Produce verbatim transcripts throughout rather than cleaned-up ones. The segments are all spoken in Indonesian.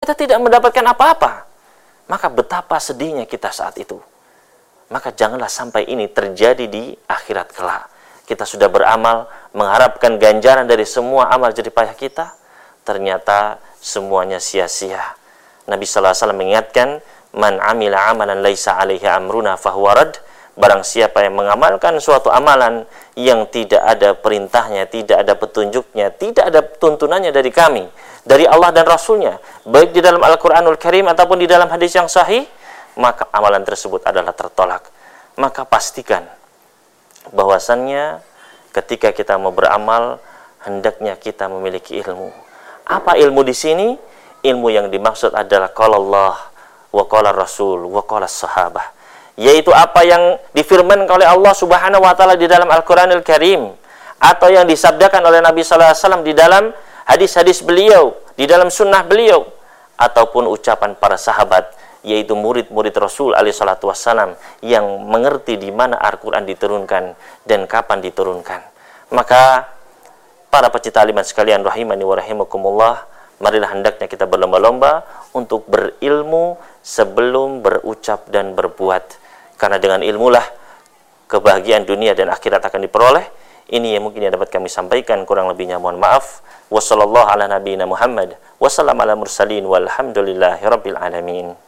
kita tidak mendapatkan apa-apa. Maka betapa sedihnya kita saat itu. Maka janganlah sampai ini terjadi di akhirat kelak. Kita sudah beramal, mengharapkan ganjaran dari semua amal jerih payah kita, ternyata semuanya sia-sia. Nabi sallallahu alaihi wasallam mengingatkan, man amila amalan laisa alaihi amruna fahuwa rad. Barang siapa yang mengamalkan suatu amalan yang tidak ada perintahnya, tidak ada petunjuknya, tidak ada tuntunannya dari kami, dari Allah dan Rasulnya, baik di dalam Al-Quranul Karim ataupun di dalam hadis yang sahih, maka amalan tersebut adalah tertolak. Maka pastikan bahwasannya ketika kita mau beramal, hendaknya kita memiliki ilmu. Apa ilmu di sini? Ilmu yang dimaksud adalah qala Allah wa qala Rasul wa qala sahabah, yaitu apa yang difirmankan oleh Allah Subhanahu wa taala di dalam Al-Qur'anul Karim, atau yang disabdakan oleh Nabi sallallahu alaihi wasallam di dalam hadis-hadis beliau, di dalam sunnah beliau, ataupun ucapan para sahabat, yaitu murid-murid Rasul alaihi salatu wassalam yang mengerti di mana Al-Qur'an diturunkan dan kapan diturunkan. Maka para pecinta aliman sekalian rahimani wa rahimakumullah, marilah hendaknya kita berlomba-lomba untuk berilmu sebelum berucap dan berbuat. Karena dengan ilmulah kebahagiaan dunia dan akhirat akan diperoleh. Ini yang mungkin yang dapat kami sampaikan, kurang lebihnya mohon maaf. Wassallallahu ala nabiyina Muhammad wassalam ala mursalin walhamdulillahi rabbil alamin.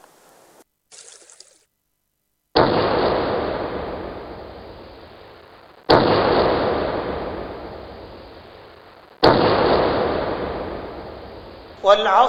والعصر